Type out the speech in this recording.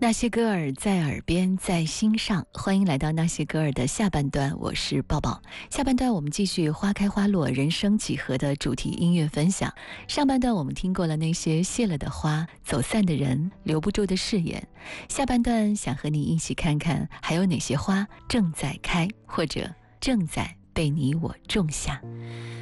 那些歌儿在耳边，在心上。欢迎来到那些歌儿的下半段，我是抱抱。下半段我们继续花开花落、人生几何的主题音乐分享。上半段我们听过了那些谢了的花、走散的人、留不住的誓言。下半段想和你一起看看，还有哪些花正在开，或者正在被你我种下。